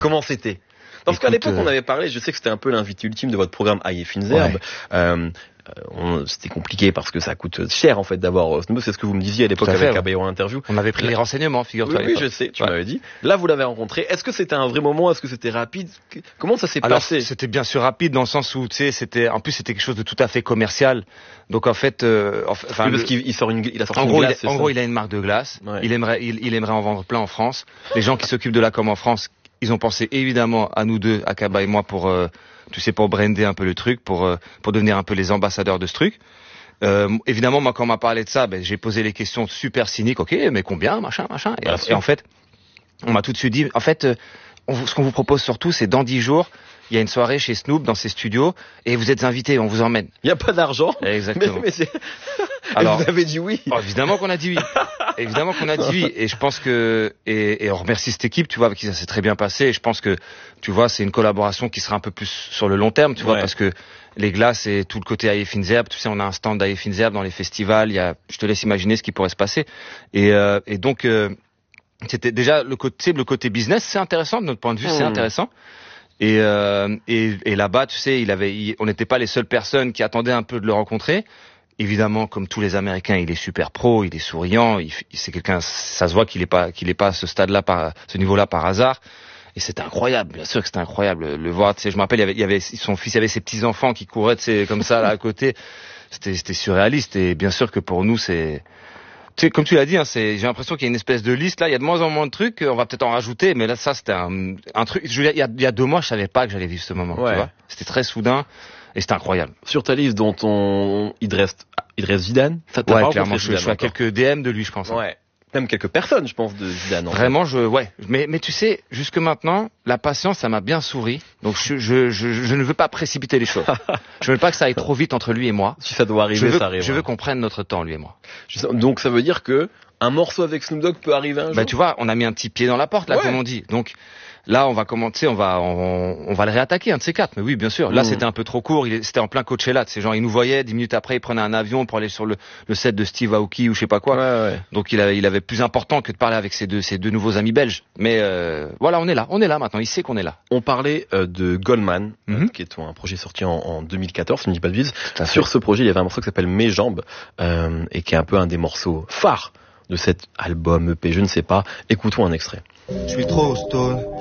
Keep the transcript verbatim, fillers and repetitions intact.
Comment c'était? Parce qu'à l'époque, euh... on avait parlé, je sais que c'était un peu l'invité ultime de votre programme Aïe et Fines Herbes. Ouais. Euh, on, c'était compliqué parce que ça coûte cher, en fait, d'avoir Snoop. C'est ce que vous me disiez à l'époque avec ouais. Caballero Interview. On avait pris Là, les renseignements, figure-toi. Oui, oui, je sais, tu ouais. m'avais dit. Là, vous l'avez rencontré. Est-ce que c'était un vrai moment? Est-ce que c'était rapide? Comment ça s'est Alors, passé? C'était bien sûr rapide dans le sens où, tu sais, c'était, en plus, c'était quelque chose de tout à fait commercial. Donc, en fait, euh, enfin, oui, parce le... qu'il il sort une, il a sorti en une gros, glace. Il, en gros, il a une marque de glace. Ouais. Il aimerait, il, il aimerait en vendre plein en France. Les gens qui s'occupent de la com en France, ils ont pensé évidemment à nous deux, à Kaba et moi, pour, euh, tu sais, pour brander un peu le truc, pour, euh, pour devenir un peu les ambassadeurs de ce truc. Euh, évidemment, moi, quand on m'a parlé de ça, ben, j'ai posé les questions super cyniques. Ok, mais combien, machin, machin. Et, et en fait, on m'a tout de suite dit, en fait, euh, on, ce qu'on vous propose surtout, c'est dans dix jours, il y a une soirée chez Snoop dans ses studios et vous êtes invités, on vous emmène. Il n'y a pas d'argent. Exactement. Mais, mais c'est... Alors, vous avez dit oui. Oh, évidemment qu'on a dit oui. Évidemment qu'on a dit oui. Et je pense que, et, et on remercie cette équipe, tu vois, avec qui ça s'est très bien passé. Et je pense que, tu vois, c'est une collaboration qui sera un peu plus sur le long terme, tu vois, ouais. parce que les glaces et tout le côté Aïe et Fines Herbes, tu sais, on a un stand d'Aïe et Fines Herbes dans les festivals. Il y a, je te laisse imaginer ce qui pourrait se passer. Et, euh, et donc, euh, c'était déjà le côté, le côté business, c'est intéressant de notre point de vue, mmh. c'est intéressant. Et, euh, et, et là-bas, tu sais, il avait, il, on n'était pas les seules personnes qui attendaient un peu de le rencontrer. Évidemment, comme tous les Américains, il est super pro, il est souriant, il, c'est quelqu'un, ça se voit qu'il est pas, qu'il est pas à ce stade-là, par ce niveau-là par hasard. Et c'était incroyable, bien sûr que c'était incroyable le, le voir. Tu sais, je me rappelle, il y avait, il y avait son fils, il y avait ses petits enfants qui couraient, tu sais, comme ça là à côté. C'était, c'était surréaliste. Et bien sûr que pour nous, c'est, tu sais, comme tu l'as dit, hein, c'est, j'ai l'impression qu'il y a une espèce de liste là. Il y a de moins en moins de trucs. On va peut-être en rajouter, mais là, ça, c'était un, un truc. Je, il, y a, il y a deux mois, je savais pas que j'allais vivre ce moment. Ouais. Tu vois, c'était très soudain. Et c'était incroyable. Sur ta liste dont on, il reste, il reste Zidane. Ça ouais, clairement, je, je suis à quelques D M de lui, je pense. Ouais. Même quelques personnes, je pense, de Zidane. Vraiment, je, ouais. Mais, mais tu sais, jusque maintenant, la patience, ça m'a bien souri. Donc, je, je, je, je ne veux pas précipiter les choses. Je veux pas que ça aille trop vite entre lui et moi. Si ça doit arriver, je veux, ça arrive. Je veux qu'on prenne notre temps, lui et moi. Donc, ça veut dire que un morceau avec Snoop Dogg peut arriver un jour. Bah, tu vois, on a mis un petit pied dans la porte, là, ouais. comme on dit. Donc, là, on va commencer, on va, on, on va le réattaquer, un de ces quatre. Mais oui, bien sûr. Là, mmh. c'était un peu trop court. Il, c'était en plein Coachella. Ces gens, ils nous voyaient. Dix minutes après, ils prenaient un avion pour aller sur le, le set de Steve Aoki ou je sais pas quoi. Ouais, ouais. Donc, il avait, il avait plus important que de parler avec ses deux, ses deux nouveaux amis belges. Mais euh, voilà, on est là, on est là maintenant. Il sait qu'on est là. On parlait euh, de Goldman, mmh. euh, qui est un projet sorti en, en deux mille quatorze, si je ne dis pas de bêtises. Sur ce projet, il y avait un morceau qui s'appelle Mes Jambes euh, et qui est un peu un des morceaux phares de cet album E P. Je ne sais pas. Écoutons un extrait. Je suis trop stone.